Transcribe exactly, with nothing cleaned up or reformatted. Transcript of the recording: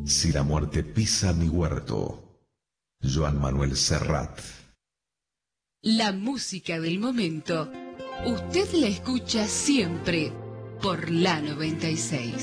Si la muerte pisa mi huerto. Joan Manuel Serrat. La música del momento. Usted la escucha siempre por la noventa y seis.